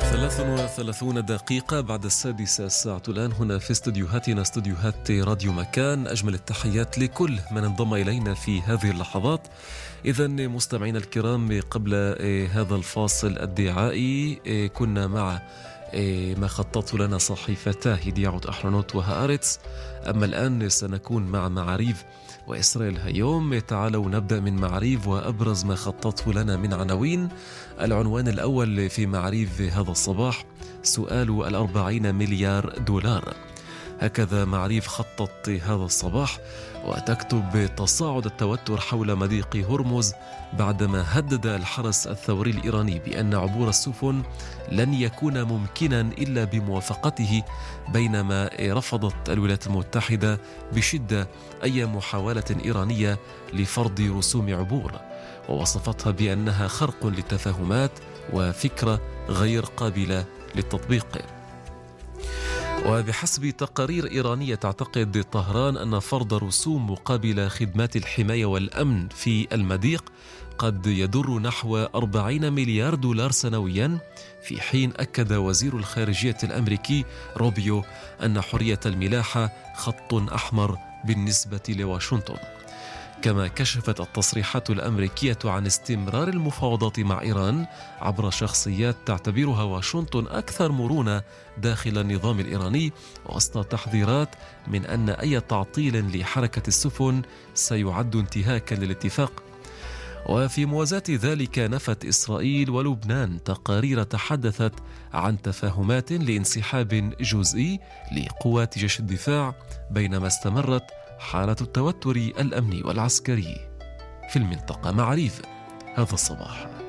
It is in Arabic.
33 دقيقة بعد 6 الساعة الآن هنا في استديوهاتنا، استديوهات راديو مكان. أجمل التحيات لكل من انضم إلينا في هذه اللحظات. إذن مستمعينا الكرام، قبل هذا الفاصل الدعائي كنا مع ما خطط لنا صحيفتاه يديعوت أحرنوت وهآرتس. أما الآن سنكون مع معاريف وإسرائيل هيوم. تعالوا نبدأ من معاريف وأبرز ما خططه لنا من عناوين. العنوان الأول في معاريف هذا الصباح: سؤال 40 مليار دولار. هكذا معاريف خطط هذا الصباح، وتكتب: تصاعد التوتر حول مضيق هرمز بعدما هدد الحرس الثوري الإيراني بأن عبور السفن لن يكون ممكنا إلا بموافقته، بينما رفضت الولايات المتحدة بشدة أي محاولة إيرانية لفرض رسوم عبور، ووصفتها بأنها خرق للتفاهمات وفكرة غير قابلة للتطبيق. وبحسب تقارير إيرانية تعتقد طهران أن فرض رسوم مقابل خدمات الحماية والأمن في المضيق قد يضر نحو 40 مليار دولار سنويا، في حين أكد وزير الخارجية الأمريكي روبيو أن حرية الملاحة خط أحمر بالنسبة لواشنطن. كما كشفت التصريحات الأمريكية عن استمرار المفاوضات مع إيران عبر شخصيات تعتبرها واشنطن أكثر مرونة داخل النظام الإيراني، وسط تحذيرات من أن أي تعطيل لحركة السفن سيعد انتهاكا للاتفاق. وفي موازاة ذلك، نفت إسرائيل ولبنان تقارير تحدثت عن تفاهمات لانسحاب جزئي لقوات جيش الدفاع، بينما استمرت حالة التوتر الأمني والعسكري في المنطقة. معاريف هذا الصباح.